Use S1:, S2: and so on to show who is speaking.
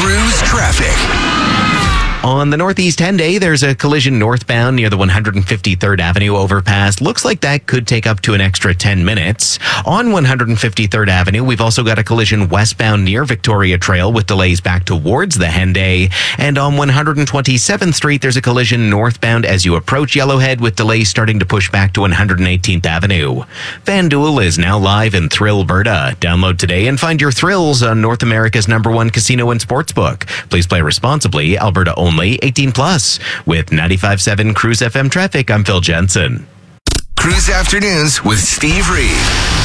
S1: Cruise traffic.
S2: On the Northeast 10-day, there's a collision northbound near the 153rd Avenue overpass. Looks like that could take up to an extra 10 minutes. On 153rd Avenue, we've also got a collision westbound near Victoria Trail with delays back towards the Henday. And on 127th Street, there's a collision northbound as you approach Yellowhead with delays starting to push back to 118th Avenue. FanDuel is now live in Thrillberta. Download today and find your thrills on North America's #1 casino and sportsbook. Please play responsibly. Alberta only. 18 plus. With 95.7 Cruise FM traffic, I'm Phil Jensen.
S1: Cruise Afternoons with Steve Reed.